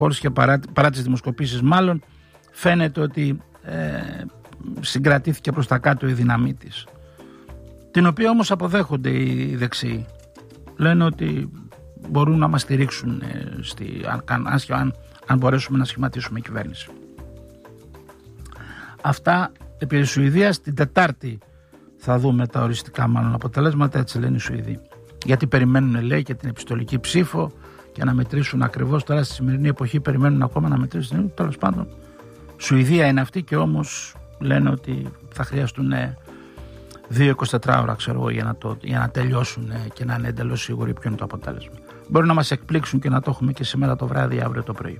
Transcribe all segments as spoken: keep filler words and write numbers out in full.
Πόλης και παρά, παρά τις δημοσκοπήσεις μάλλον φαίνεται ότι ε, συγκρατήθηκε προς τα κάτω η δύναμή της, την οποία όμως αποδέχονται οι δεξιοί. Λένε ότι μπορούν να μας στηρίξουν ε, στη, αν, αν, αν μπορέσουμε να σχηματίσουμε κυβέρνηση. Αυτά επί της Σουηδίας. Την Τετάρτη θα δούμε τα οριστικά μάλλον αποτελέσματα, έτσι λένε οι Σουηδοί. Γιατί περιμένουν, λέει, και την επιστολική ψήφο και να μετρήσουν ακριβώς. Τώρα στη σημερινή εποχή περιμένουν ακόμα να μετρήσουν. Τέλος πάντων, Σουηδία είναι αυτή και όμως λένε ότι θα χρειαστούν δύο εικοσιτέσσερις ώρα, ξέρω, για να, το, για να τελειώσουν και να είναι εντελώς σίγουροι ποιο είναι το αποτέλεσμα. Μπορεί να μας εκπλήξουν και να το έχουμε και σήμερα το βράδυ ή αύριο το πρωί.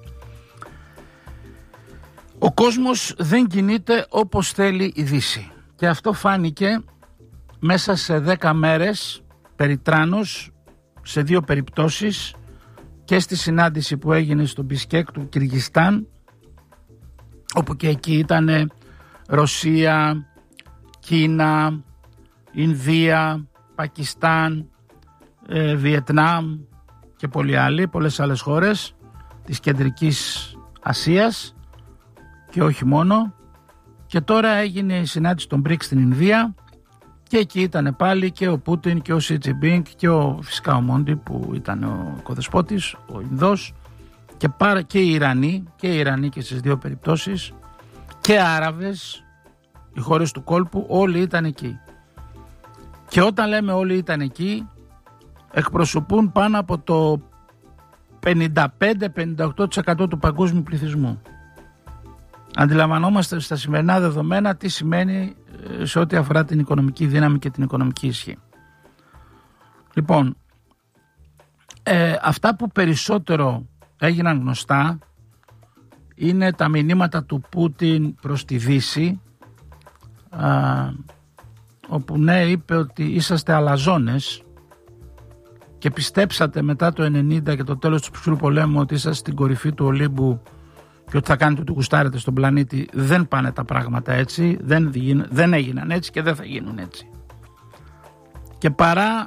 Ο κόσμος δεν κινείται όπως θέλει η Δύση. Και αυτό φάνηκε μέσα σε δέκα μέρες περιτράνως σε δύο περιπτώσεις, και στη συνάντηση που έγινε στο Μπισκέκ του Κυργιστάν, όπου και εκεί ήταν Ρωσία, Κίνα, Ινδία, Πακιστάν, ε, Βιετνάμ και πολλοί άλλοι, πολλές άλλες χώρες της Κεντρικής Ασίας και όχι μόνο. Και τώρα έγινε η συνάντηση των μπρικς στην Ινδία και εκεί ήταν πάλι και ο Πούτιν και ο Σι Τζινπίνγκ και ο, φυσικά ο Μόντι που ήταν ο οικοδεσπότης, ο Ινδός, και, πάρα, και οι Ιρανοί και οι Ιρανοί και στις δύο περιπτώσεις, και Άραβες, οι χώρες του κόλπου, όλοι ήταν εκεί. Και όταν λέμε όλοι ήταν εκεί, εκπροσωπούν πάνω από το πενήντα πέντε με πενήντα οκτώ τοις εκατό του παγκόσμιου πληθυσμού. Αντιλαμβανόμαστε στα σημερινά δεδομένα τι σημαίνει σε ό,τι αφορά την οικονομική δύναμη και την οικονομική ισχύ. Λοιπόν, ε, αυτά που περισσότερο έγιναν γνωστά είναι τα μηνύματα του Πούτιν προς τη Δύση, α, όπου ναι, είπε ότι είσαστε αλαζόνες και πιστέψατε μετά το ενενήντα και το τέλος του ψυχρού πολέμου ότι είσαστε στην κορυφή του Ολύμπου και ότι θα κάνετε ό,τι γουστάρετε στον πλανήτη. Δεν πάνε τα πράγματα έτσι, δεν, δεν έγιναν έτσι και δεν θα γίνουν έτσι. Και παρά,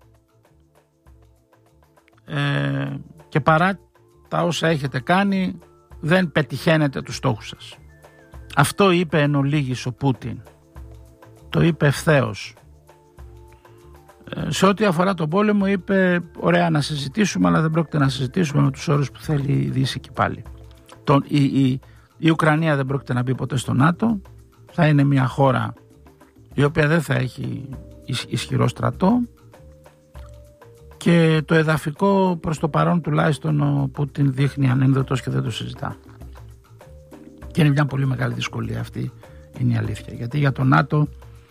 ε, και παρά τα όσα έχετε κάνει, δεν πετυχαίνετε τους στόχους σας. Αυτό είπε εν ολίγης ο Πούτιν. Το είπε ευθέως. Ε, σε ό,τι αφορά τον πόλεμο είπε, ωραία να συζητήσουμε, αλλά δεν πρόκειται να συζητήσουμε με τους όρους που θέλει η Δύση και πάλι. Τον, η, η, η Ουκρανία δεν πρόκειται να μπει ποτέ στο ΝΑΤΟ. Θα είναι μια χώρα η οποία δεν θα έχει ισχυρό στρατό, και το εδαφικό προς το παρόν τουλάχιστον ο Πούτιν δείχνει ανένδοτος και δεν το συζητά. Και είναι μια πολύ μεγάλη δυσκολία αυτή, είναι η αλήθεια. Γιατί για το ΝΑΤΟ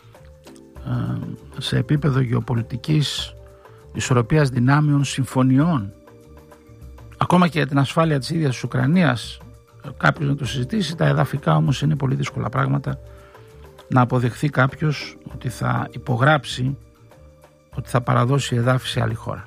σε επίπεδο γεωπολιτικής, ισορροπίας δυνάμεων, συμφωνιών, ακόμα και για την ασφάλεια της ίδιας της Ουκρανίας, κάποιος να το συζητήσει. Τα εδαφικά όμως είναι πολύ δύσκολα πράγματα να αποδεχθεί κάποιος ότι θα υπογράψει ότι θα παραδώσει εδάφη σε άλλη χώρα.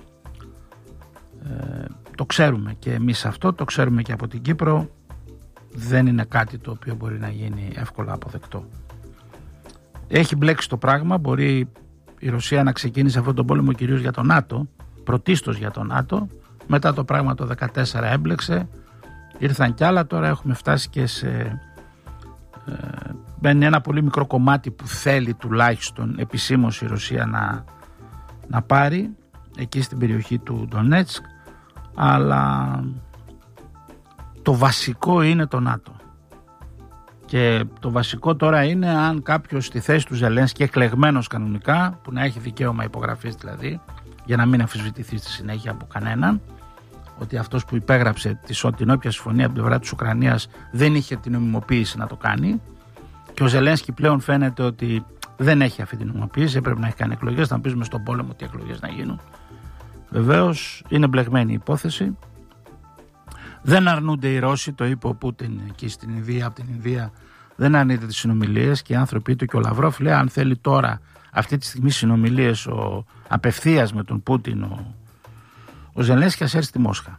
Ε, το ξέρουμε και εμείς αυτό, το ξέρουμε και από την Κύπρο. Δεν είναι κάτι το οποίο μπορεί να γίνει εύκολα αποδεκτό. Έχει μπλέξει το πράγμα, μπορεί η Ρωσία να ξεκίνησε αυτόν τον πόλεμο κυρίως για το ΝΑΤΟ, πρωτίστως για το ΝΑΤΟ. Μετά το πράγμα το δεκατέσσερα έμπλεξε, ήρθαν κι άλλα, τώρα έχουμε φτάσει και σε ε, μπαίνει ένα πολύ μικρό κομμάτι που θέλει τουλάχιστον επισήμως η Ρωσία να, να πάρει εκεί στην περιοχή του Ντονέτσκ, αλλά το βασικό είναι το ΝΑΤΟ. Και το βασικό τώρα είναι αν κάποιος στη θέση του Ζελένσκι, εκλεγμένος κανονικά, που να έχει δικαίωμα υπογραφής δηλαδή, για να μην αμφισβητηθεί στη συνέχεια από κανέναν, ότι αυτός που υπέγραψε την όποια συμφωνία από την πλευρά της Ουκρανίας δεν είχε την νομιμοποίηση να το κάνει, και ο Ζελένσκι πλέον φαίνεται ότι δεν έχει αυτή την νομιμοποίηση, πρέπει να έχει κάνει εκλογές, να πείσουμε στον πόλεμο τι εκλογές να γίνουν. Βεβαίως είναι μπλεγμένη η υπόθεση. Δεν αρνούνται οι Ρώσοι, το είπε ο Πούτιν εκεί στην Ινδία, από την Ινδία, δεν αρνείται τις συνομιλίες, και οι άνθρωποι του και ο Λαυρόφ λέει αν θέλει τώρα αυτή τη στιγμή συνομιλίες ο, απευθείας με τον Πούτιν ο, ο Ζελένσκι, ας έρθει στη Μόσχα.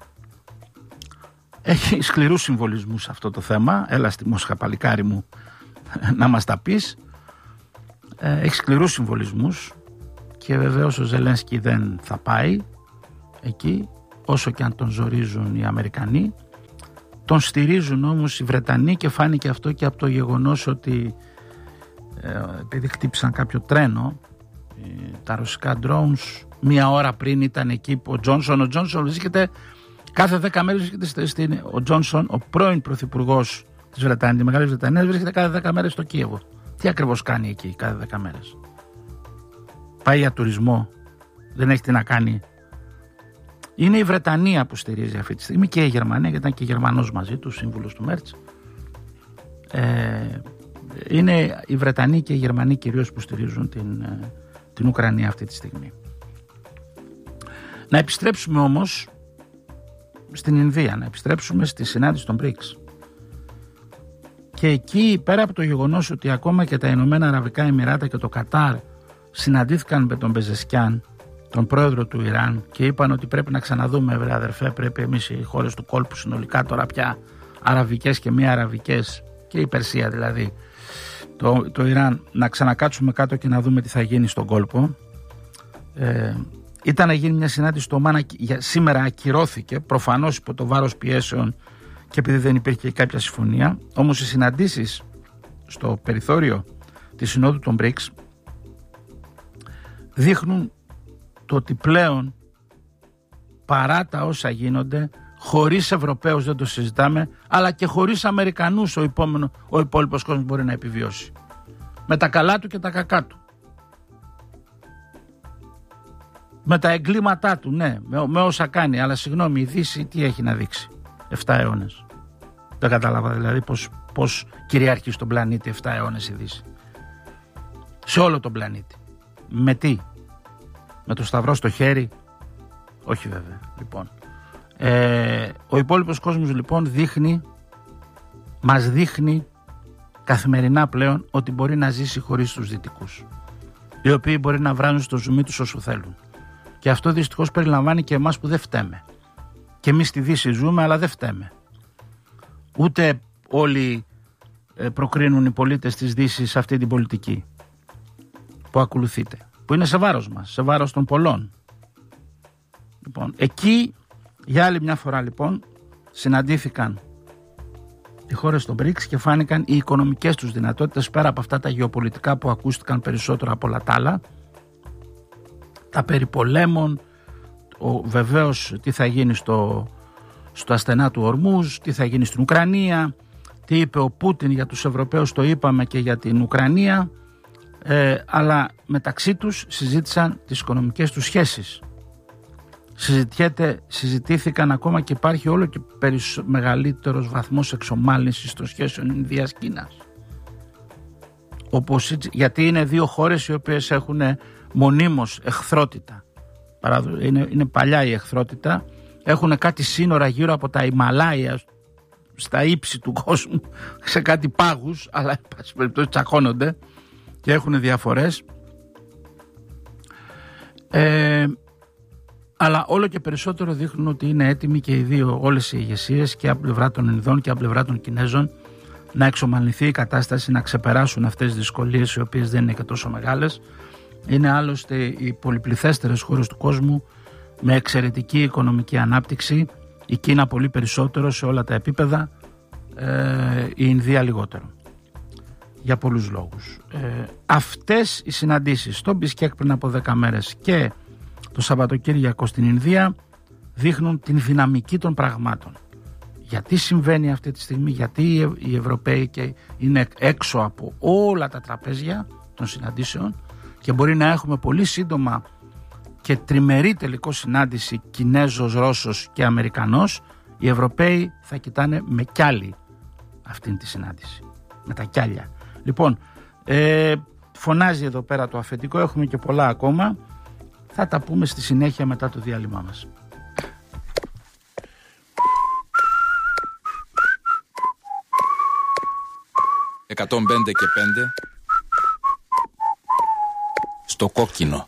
Έχει σκληρούς συμβολισμούς αυτό το θέμα, έλα στη Μόσχα παλικάρι μου να μας τα πεις. Έχει σκληρούς συμβολισμούς και βεβαίως ο Ζελένσκι δεν θα πάει εκεί, όσο και αν τον ζορίζουν οι Αμερικανοί. Τον στηρίζουν όμως οι Βρετανοί και φάνηκε αυτό και από το γεγονός ότι ε, επειδή χτύπησαν κάποιο τρένο, ε, τα ρωσικά drones, μία ώρα πριν ήταν εκεί ο Τζόνσον. Ο Τζόνσον βρίσκεται κάθε δέκα μέρες, βρίσκεται στην, ο Τζόνσον, ο πρώην πρωθυπουργός της Βρετανίας, της Μεγάλης Βρετανίας, βρίσκεται κάθε δέκα μέρες στο Κίεβο. Τι ακριβώς κάνει εκεί κάθε δέκα μέρες? Πάει για τουρισμό, δεν έχει τι να κάνει? Είναι η Βρετανία που στηρίζει αυτή τη στιγμή και η Γερμανία, γιατί ήταν και Γερμανός μαζί του, σύμβουλος του Μέρτς. Ε, είναι οι Βρετανοί και οι Γερμανοί κυρίως που στηρίζουν την, την Ουκρανία αυτή τη στιγμή. Να επιστρέψουμε όμως στην Ινδία, να επιστρέψουμε στη συνάντηση των μπρικς. Και εκεί, πέρα από το γεγονός ότι ακόμα και τα Ηνωμένα Αραβικά Εμιράτα και το Κατάρ συναντήθηκαν με τον Πεζεσκιάν, τον πρόεδρο του Ιράν, και είπαν ότι πρέπει να ξαναδούμε, βρε αδερφέ, πρέπει εμείς οι χώρες του κόλπου συνολικά τώρα πια αραβικές και μη αραβικές, και η Περσία δηλαδή, το, το Ιράν, να ξανακάτσουμε κάτω και να δούμε τι θα γίνει στον κόλπο. Ε, ήταν να γίνει μια συνάντηση στο Ομάν, σήμερα ακυρώθηκε, προφανώς υπό το βάρος πιέσεων και επειδή δεν υπήρχε και κάποια συμφωνία. Όμως οι συναντήσεις στο περιθώριο της Συνόδου των μπρικς δείχνουν το ότι πλέον, παρά τα όσα γίνονται, χωρίς Ευρωπαίους δεν το συζητάμε, αλλά και χωρίς Αμερικανούς ο, υπόμενο, ο υπόλοιπος κόσμος μπορεί να επιβιώσει. Με τα καλά του και τα κακά του. Με τα εγκλήματά του, ναι, με, με όσα κάνει. Αλλά συγγνώμη, η Δύση τι έχει να δείξει? Εφτά αιώνες. Δεν κατάλαβα δηλαδή πώς, πώς κυριαρχεί στον πλανήτη εφτά αιώνες η Δύση. Σε όλο τον πλανήτη. Με τι? Με το σταυρό στο χέρι? Όχι βέβαια. Λοιπόν, ε, ο υπόλοιπος κόσμος λοιπόν δείχνει, μας δείχνει καθημερινά πλέον ότι μπορεί να ζήσει χωρίς τους δυτικούς, οι οποίοι μπορεί να βράζουν στο ζουμί τους όσο θέλουν. Και αυτό δυστυχώς περιλαμβάνει και εμάς που δεν φταίμε. Και εμείς στη Δύση ζούμε, αλλά δεν φταίμε. Ούτε όλοι προκρίνουν οι πολίτες της Δύσης αυτή την πολιτική που ακολουθείτε, που είναι σε βάρος μας, σε βάρος των πολλών. Λοιπόν, εκεί για άλλη μια φορά λοιπόν συναντήθηκαν οι χώρες των μπρικς και φάνηκαν οι οικονομικές τους δυνατότητες, πέρα από αυτά τα γεωπολιτικά που ακούστηκαν περισσότερο από όλα τα άλλα, τα περί πολέμων, ο, βεβαίως τι θα γίνει στο, στο ασθενά του Ορμούζ, τι θα γίνει στην Ουκρανία, τι είπε ο Πούτιν για τους Ευρωπαίους, το είπαμε και για την Ουκρανία, ε, αλλά μεταξύ τους συζήτησαν τις οικονομικές τους σχέσεις. Συζητήθηκαν ακόμα και υπάρχει όλο και περισσο, μεγαλύτερος βαθμός εξομάλυνσης των σχέσεων Ινδίας-Κίνας. Όπως, γιατί είναι δύο χώρες οι οποίες έχουν μονίμως εχθρότητα. Είναι, είναι παλιά η εχθρότητα. Έχουν κάτι σύνορα γύρω από τα Ιμαλάια, στα ύψη του κόσμου, σε κάτι πάγους, αλλά εν πάση περιπτώσει τσακώνονται και έχουν διαφορές. Ε, αλλά όλο και περισσότερο δείχνουν ότι είναι έτοιμοι και οι δύο, όλες οι ηγεσίες, και από πλευρά των Ινδών και από πλευρά των Κινέζων, να εξομαλυνθεί η κατάσταση, να ξεπεράσουν αυτές τις δυσκολίες, οι οποίες δεν είναι και τόσο μεγάλες. Είναι άλλωστε οι πολυπληθέστερες χώρες του κόσμου με εξαιρετική οικονομική ανάπτυξη, η Κίνα πολύ περισσότερο σε όλα τα επίπεδα, ε, η Ινδία λιγότερο, για πολλούς λόγους. Ε, αυτές οι συναντήσεις στο Μπισκέκ πριν από δέκα μέρες και το Σαββατοκύριακο στην Ινδία δείχνουν την δυναμική των πραγμάτων. Γιατί συμβαίνει αυτή τη στιγμή, γιατί οι Ευρωπαίοι και είναι έξω από όλα τα τραπέζια των συναντήσεων και μπορεί να έχουμε πολύ σύντομα και τριμερή τελικό συνάντηση Κινέζος, Ρώσος και Αμερικανός. Οι Ευρωπαίοι θα κοιτάνε με κιάλι αυτήν τη συνάντηση, με τα κιάλια. Λοιπόν, ε, φωνάζει εδώ πέρα το αφεντικό, έχουμε και πολλά ακόμα. Θα τα πούμε στη συνέχεια μετά το διάλειμμα μας. εκατόν πέντε και πέντε στο κόκκινο.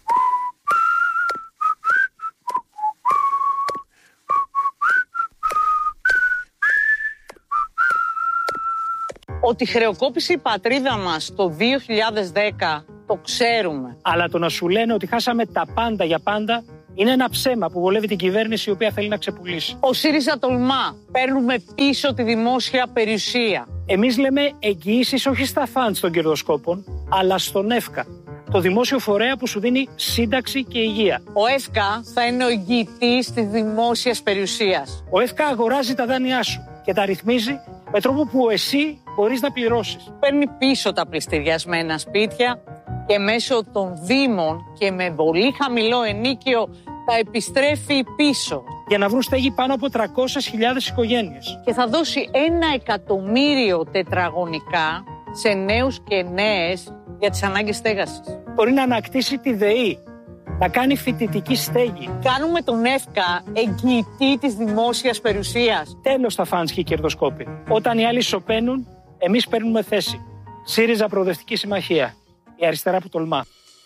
Ότι χρεοκόπησε η πατρίδα μας το δύο χιλιάδες δέκα, το ξέρουμε. Αλλά το να σου λένε ότι χάσαμε τα πάντα για πάντα Είναι ένα ψέμα που βολεύει την κυβέρνηση η οποία θέλει να ξεπουλήσει. Ο ΣΥΡΙΖΑ τολμά. Παίρνουμε πίσω τη δημόσια περιουσία. Εμείς λέμε εγγυήσεις όχι στα φαντς των κερδοσκόπων, αλλά στον ΕΦΚΑ, το δημόσιο φορέα που σου δίνει σύνταξη και υγεία. Ο ΕΦΚΑ θα είναι ο εγγυητής της δημόσιας περιουσίας. Ο ΕΦΚΑ αγοράζει τα δάνειά σου και τα ρυθμίζει με τρόπο που εσύ μπορείς να πληρώσεις. Παίρνει πίσω τα πληστηριασμένα σπίτια και μέσω των δήμων και με πολύ χαμηλό ενίκιο τα επιστρέφει πίσω. Για να βρουν στέγη πάνω από τριακόσιες χιλιάδες οικογένειες. Και θα δώσει ένα εκατομμύριο τετραγωνικά σε νέους και νέες για τις ανάγκες στέγασης. Μπορεί να ανακτήσει τη ΔΕΗ, να κάνει φοιτητική στέγη. Κάνουμε τον ΕΦΚΑ εγγυητή της δημόσιας περιουσίας. Τέλος τα φαντς και οι κερδοσκόποι. Όταν οι άλλοι σωπαίνουν, εμείς παίρνουμε θέση. ΣΥΡΙΖΑ Προοδευτική Συμμαχία. Η αριστερά που τολμά.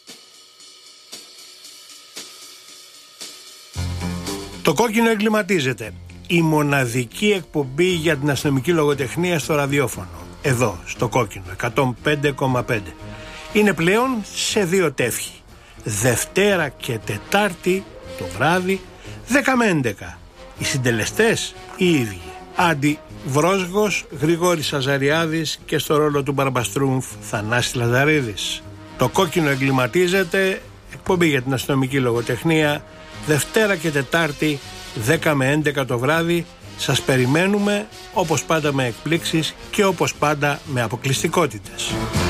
Το κόκκινο εγκληματίζεται. Η μοναδική εκπομπή για την αστυνομική λογοτεχνία στο ραδιόφωνο. Εδώ, στο κόκκινο, εκατόν πέντε κόμμα πέντε. Είναι πλέον σε δύο τεύχη. Δευτέρα και Τετάρτη το βράδυ, δέκα με έντεκα. Οι συντελεστές οι ίδιοι. Άντι Βρόσγος, Γρηγόρης Αζαριάδης και στο ρόλο του Μπαρμπαστρούμφ Θανάσης Λαζαρίδης. Το κόκκινο εγκληματίζεται, εκπομπή για την αστυνομική λογοτεχνία, Δευτέρα και Τετάρτη, δέκα με έντεκα το βράδυ. Σας περιμένουμε, όπως πάντα με εκπλήξεις και όπως πάντα με αποκλειστικότητες.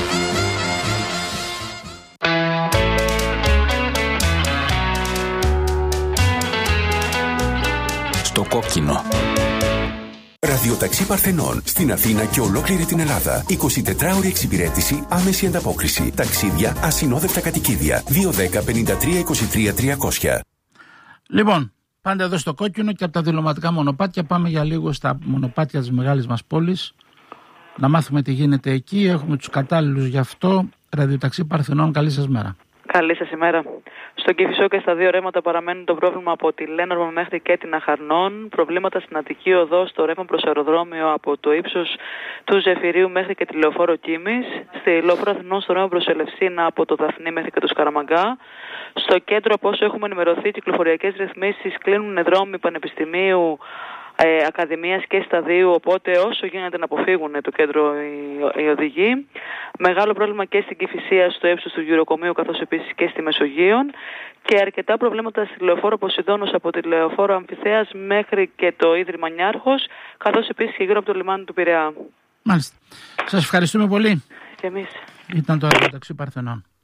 Στο κόκκινο. Ραδιοταξί Παρθενών στην Αθήνα και ολόκληρη την Ελλάδα. εικοσιτετράωρη εξυπηρέτηση, άμεση ανταπόκριση. Ταξίδια, ασυνόδευτα κατοικίδια. δύο ένα μηδέν πέντε τρία είκοσι τρία τριακόσια. Λοιπόν, πάντα εδώ στο κόκκινο και από τα δηλωματικά μονοπάτια πάμε για λίγο στα μονοπάτια της μεγάλης μας πόλης. Να μάθουμε τι γίνεται εκεί. Έχουμε τους κατάλληλους γι' αυτό. Ραδιοταξί Παρθενών, καλή σας μέρα. Καλή σας ημέρα. Στο Κηφισό και στα δύο ρεύματα παραμένει το πρόβλημα από τη Λένορμα μέχρι και την Αχαρνών. Προβλήματα στην Αττική Οδό στο ρεύμα προς αεροδρόμιο από το ύψος του Ζεφυρίου μέχρι και τη Λεωφόρο Κίμης. Στη Λεωφόρο Αθηνών στο ρεύμα προς Ελευσίνα από το Δαφνί μέχρι και το Σκαραμαγκά. Στο κέντρο, από όσο έχουμε ενημερωθεί, κυκλοφοριακές ρυθμίσεις, κλείνουν δρόμοι Πανεπιστημίου, Ε, Ακαδημίας και Σταδίου, οπότε όσο γίνεται να αποφύγουν το κέντρο οι, οι οδηγοί. Μεγάλο πρόβλημα και στην Κηφισία στο ύψος του Γυροκομείου, καθώς επίσης και στη Μεσογείον, και αρκετά προβλήματα στη Λεωφόρο Ποσειδώνος από τη Λεωφόρο Αμφιθέας μέχρι και το Ίδρυμα Νιάρχος, καθώς επίσης και γύρω από το λιμάνι του Πειραιά. Μάλιστα. Σας ευχαριστούμε πολύ. Και εμείς. Ήταν το Ραδιοταξί Παρθενών.